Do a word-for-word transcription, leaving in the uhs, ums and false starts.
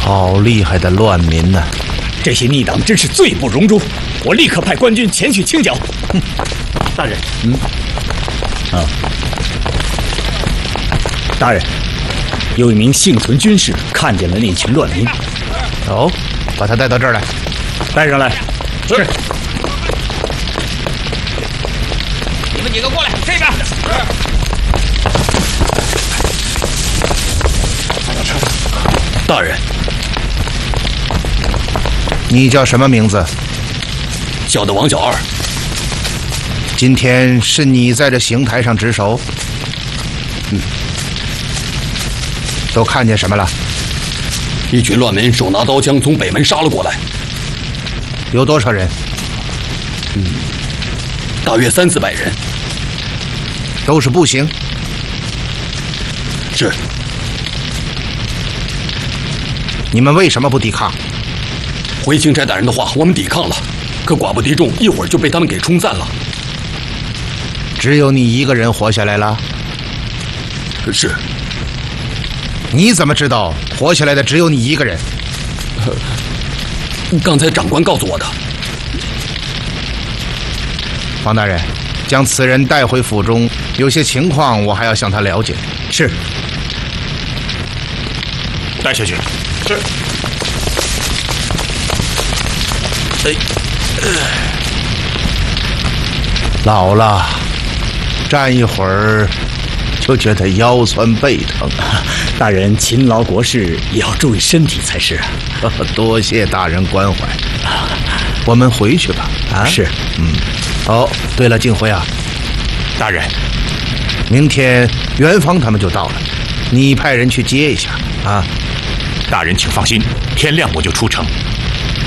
好厉害的乱民呐、啊！ 这些逆党真是罪不容诛，我立刻派官军前去清剿。 嗯，大人， 嗯，啊，大人，有一名幸存军士看见了那群乱民。 哦，把他带到这儿来， 带上来。 是。 你们几个过来，这边。 大人， 你叫什么名字？ 小的王小二。 今天是你在这刑台上值守？嗯。都看见什么了？ 一群乱民手拿刀枪从北门杀了过来。 有多少人？ 嗯，大约三四百人。 都是步行？ 是。 你们为什么不抵抗？ 回钦差大人的话，我们抵抗了，可寡不敌众，一会儿就被他们给冲散了。 只有你一个人活下来了？ 是。 你怎么知道活下来的只有你一个人？ 呃、刚才长官告诉我的。 王大人，将此人带回府中，有些情况我还要向他了解。 是。 带下去。是。哎，呃、 老了，站一会儿就觉得腰酸背疼。 大人勤劳国事也要注意身体才是。 多谢大人关怀。我们回去吧。 啊，是。 嗯。哦，对了，敬辉啊， 大人， 明天元芳他们就到了，你派人去接一下啊。 大人请放心，天亮我就出城。